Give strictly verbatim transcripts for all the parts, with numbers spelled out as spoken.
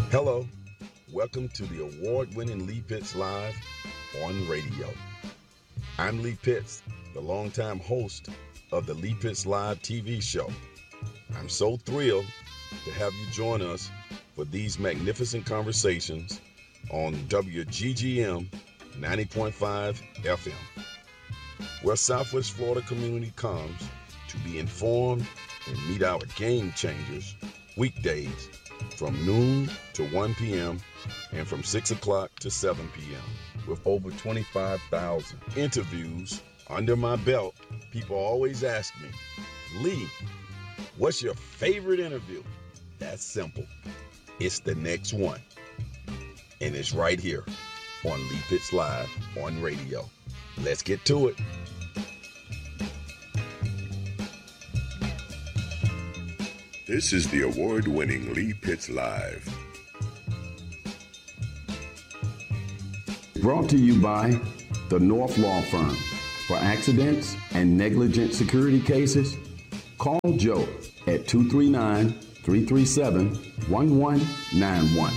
Hello, welcome to the award-winning Lee Pitts Live on radio. I'm Lee Pitts, the longtime host of the Lee Pitts Live T V show. I'm so thrilled to have you join us for these magnificent conversations on W G G M ninety point five F M, where Southwest Florida community comes to be informed and meet our game changers weekdays from noon to one p.m. and from six o'clock to seven p.m. With over twenty-five thousand interviews under my belt, people always ask me, Lee, what's your favorite interview? That's simple. It's the next one. And it's right here on Lee Pitts Live on radio. Let's get to it. This is the award-winning Lee Pitts Live. Brought to you by the North Law Firm. For accidents and negligent security cases, call Joe at two three nine, three three seven, one one nine one.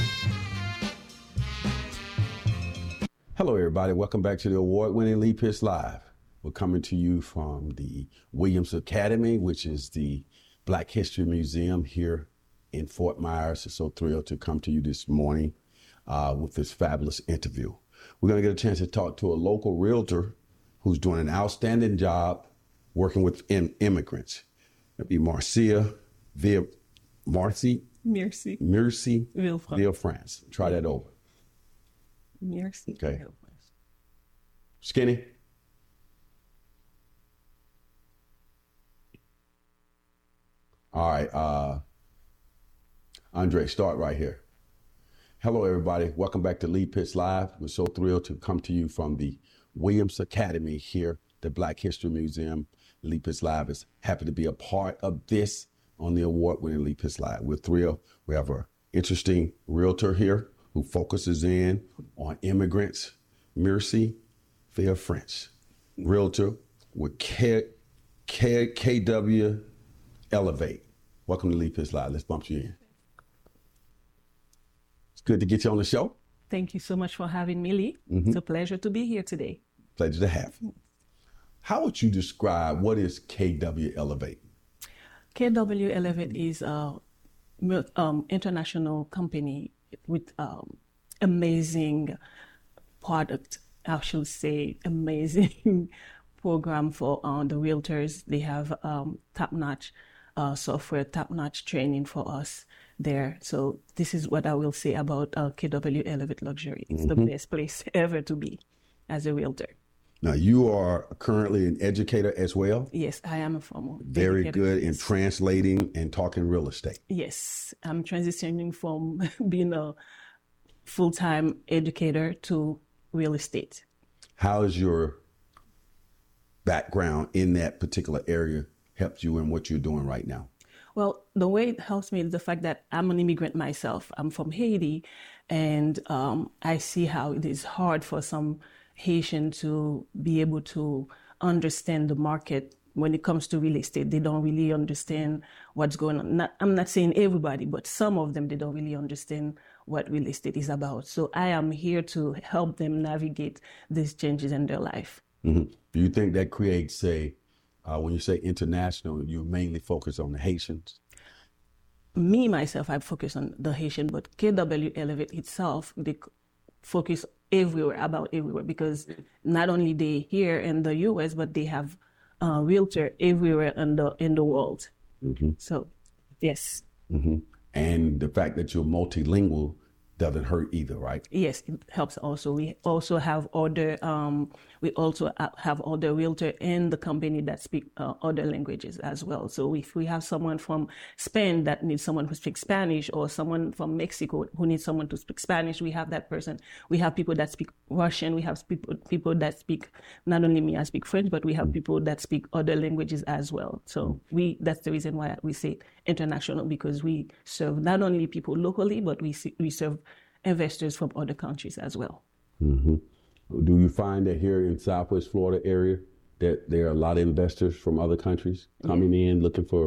Hello, everybody. Welcome back to the award-winning Lee Pitts Live. We're coming to you from the Williams Academy, which is the Black History Museum here in Fort Myers. So thrilled to come to you this morning uh, with this fabulous interview. We're going to get a chance to talk to a local realtor who's doing an outstanding job working with im- immigrants. That'd be Marcia Via, Marcy? Merci. Merci Villefranche. Villefranche. Try that over. Merci. Okay. Skinny? All right, uh, Andre, start right here. Hello, everybody. Welcome back to Lee Pitts Live. We're so thrilled to come to you from the Williams Academy here, the Black History Museum. Lee Pitts Live is happy to be a part of this on the award-winning Lee Pitts Live. We're thrilled. We have an interesting realtor here who focuses in on immigrants, Merci Villefranche, realtor with K, K, K W Elevate. Welcome to Lee Pitts Live. Let's bump you in. It's good to get you on the show. Thank you so much for having me, Lee. Mm-hmm. It's a pleasure to be here today. Pleasure to have you. How would you describe what is K W Elevate? K W Elevate is a um, international company with um, amazing product, I should say, amazing program for uh, the realtors. They have um, top-notch uh, software, top-notch training for us there. So this is what I will say about uh, K W Elevate Luxury. It's mm-hmm. the best place ever to be as a realtor. Now, you are currently an educator as well? Yes, I am a former Very educator. good in translating and talking real estate. Yes, I'm transitioning from being a full-time educator to real estate. How has your background in that particular area helped you in what you're doing right now? Well, the way it helps me is the fact that I'm an immigrant myself. I'm from Haiti, and um, I see how it is hard for some Haitian to be able to understand the market when it comes to real estate. They don't really understand what's going on. Not, I'm not saying everybody, but some of them, they don't really understand what real estate is about. So I am here to help them navigate these changes in their life. Mm-hmm. Do you think that creates, say, uh, when you say international, you mainly focus on the Haitians? Me, myself, I focus on the Haitian, but K W Elevate itself, they focus everywhere, about everywhere, because not only they here in the U S, but they have uh, realtor everywhere in the, in the world. Mm-hmm. So, yes. Mm-hmm. And the fact that you're multilingual doesn't hurt either, right? Yes, it helps also. We also have other, um, we also have other realtor in the company that speak uh, other languages as well. So if we have someone from Spain that needs someone who speaks Spanish, or someone from Mexico who needs someone to speak Spanish, we have that person. We have people that speak Russian. We have people, people that speak, not only me, I speak French, but we have people that speak other languages as well. So we, that's the reason why we say international, because we serve not only people locally, but we we serve investors from other countries as well. Mm-hmm. Do you find that here in Southwest Florida area that there are a lot of investors from other countries coming yeah. in looking for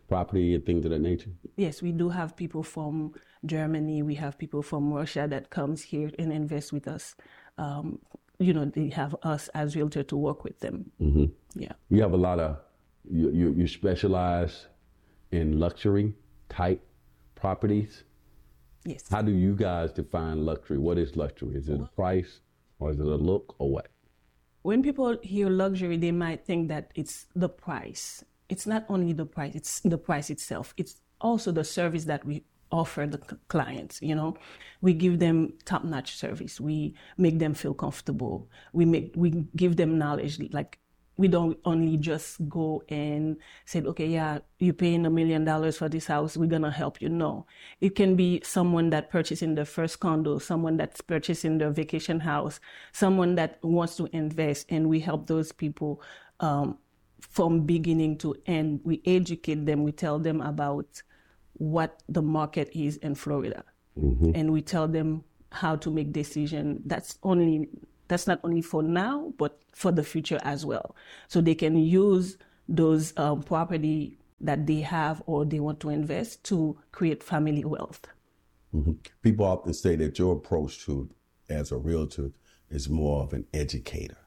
property and things of that nature? Yes, we do have people from Germany. We have people from Russia that comes here and invest with us. Um, you know, they have us as realtor to work with them. Mm-hmm. Yeah. You have a lot of, you, you, you specialize in luxury type properties. Yes. How do you guys define luxury? What is luxury? Is it a price or is it a look or what? When people hear luxury, they might think that it's the price. It's not only the price, it's the price itself. It's also the service that we offer the clients, you know. We give them top-notch service. We make them feel comfortable. We make we give them knowledge. Like, we don't only just go and say, okay, yeah, you're paying a million dollars for this house, we're gonna help you. No. It can be someone that purchasing their first condo, someone that's purchasing their vacation house, someone that wants to invest, and we help those people um, from beginning to end. We educate them, we tell them about what the market is in Florida. Mm-hmm. And we tell them how to make decisions. That's only that's not only for now, but for the future as well. So they can use those um, property that they have or they want to invest to create family wealth. Mm-hmm. People often say that your approach to, as a realtor, is more of an educator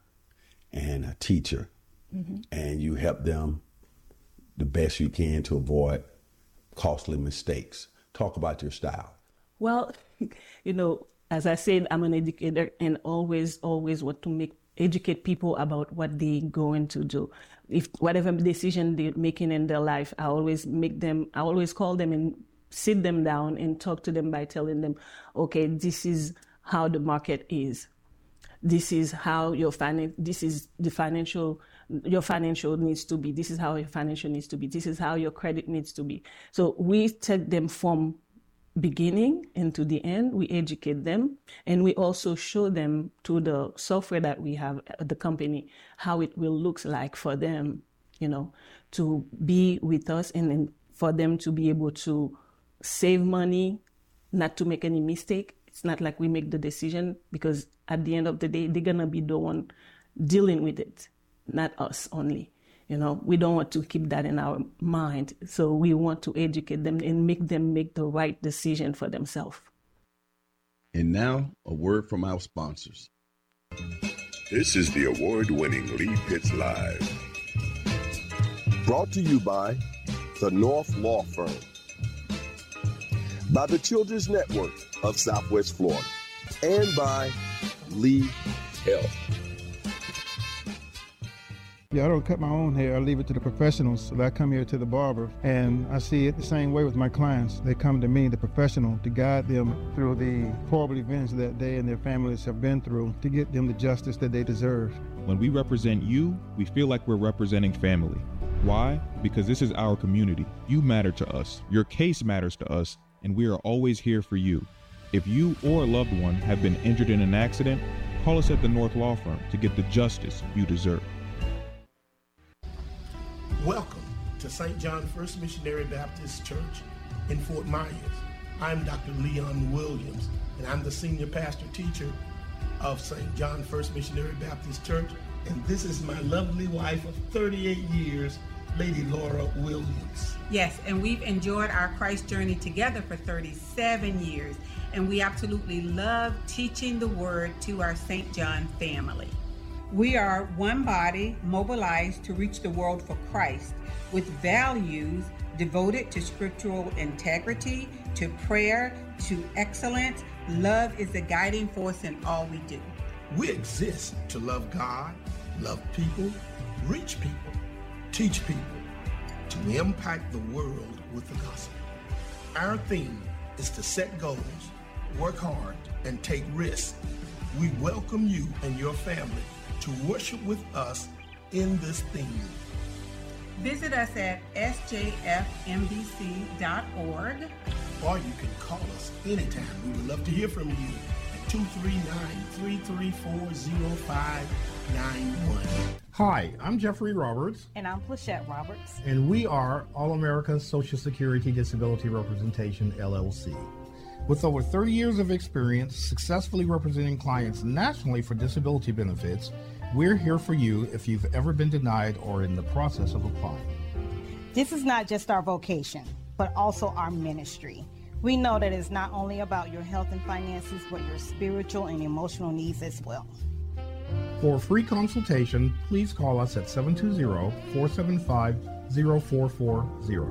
and a teacher. Mm-hmm. And you help them the best you can to avoid costly mistakes. Talk about your style. Well, you know, as I said, I'm an educator and always, always want to make educate people about what they're going to do. If whatever decision they're making in their life, I always make them, I always call them and sit them down and talk to them by telling them, okay, this is how the market is. This is how your finance, this is the financial, your financial needs to be. This is how your financial needs to be. This is how your credit needs to be. So we take them from beginning and to the end. We educate them, and we also show them to the software that we have at the company how it will look like for them, you know, to be with us and, and for them to be able to save money, not to make any mistake. It's not like we make the decision, because at the end of the day, they're gonna be the one dealing with it, not us only. You know, we don't want to keep that in our mind. So we want to educate them and make them make the right decision for themselves. And now, a word from our sponsors. This is the award-winning Lee Pitts Live. Brought to you by the North Law Firm, by the Children's Network of Southwest Florida, and by Lee Health. Yeah, I don't cut my own hair. I leave it to the professionals. So I come here to the barber, and I see it the same way with my clients. They come to me, the professional, to guide them through the horrible events that they and their families have been through, to get them the justice that they deserve. When we represent you, we feel like we're representing family. Why? Because this is our community. You matter to us. Your case matters to us, and we are always here for you. If you or a loved one have been injured in an accident, call us at the North Law Firm to get the justice you deserve. Welcome to Saint John First Missionary Baptist Church in Fort Myers. I'm Doctor Leon Williams, and I'm the senior pastor teacher of Saint John First Missionary Baptist Church, and this is my lovely wife of thirty-eight years, Lady Laura Williams. Yes, and we've enjoyed our Christ journey together for thirty-seven years, and we absolutely love teaching the word to our Saint John family. We are one body mobilized to reach the world for Christ, with values devoted to scriptural integrity, to prayer, to excellence. Love is the guiding force in all we do. We exist to love God, love people, reach people, teach people, to impact the world with the gospel. Our theme is to set goals, work hard, and take risks. We welcome you and your family to worship with us in this theme. Visit us at s j f m b c dot org. Or you can call us anytime. We would love to hear from you at two three nine, three three four, zero five nine one. Hi, I'm Jeffrey Roberts. And I'm Plachette Roberts. And we are All America Social Security Disability Representation, L L C. With over thirty years of experience successfully representing clients nationally for disability benefits, we're here for you if you've ever been denied or in the process of applying. This is not just our vocation, but also our ministry. We know that it's not only about your health and finances, but your spiritual and emotional needs as well. For a free consultation, please call us at seven two zero, four seven five, zero four four zero.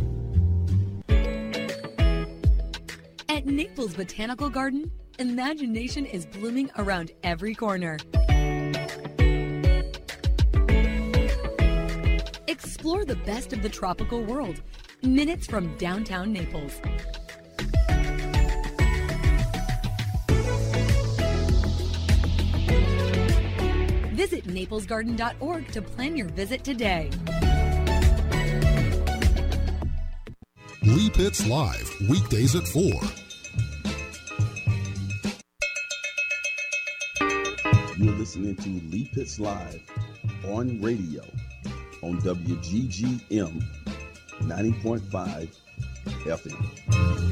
At Naples Botanical Garden, imagination is blooming around every corner. Explore the best of the tropical world, minutes from downtown Naples. Visit naples garden dot org to plan your visit today. Lee Pitts Live, weekdays at four. You're listening to Lee Pitts Live on radio on W G G M ninety point five F M.